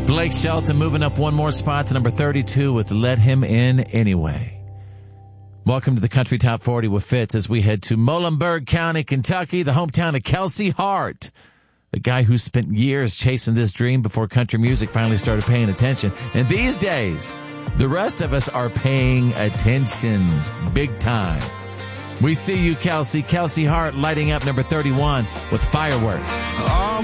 Blake Shelton moving up one more spot to number 32 with Let Him In Anyway. Welcome to the Country Top 40 with Fitz as we head to Muhlenberg County, Kentucky, the hometown of Kelsey Hart, the guy who spent years chasing this dream before country music finally started paying attention. And these days, the rest of us are paying attention big time. We see you, Kelsey. Kelsey Hart lighting up number 31 with Fireworks.